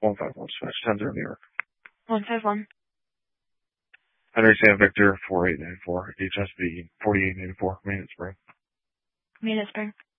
151 Smash 10 New York. 151. Henry Sam Victor 4894 HSB 4884 Main Spring. Main Spring.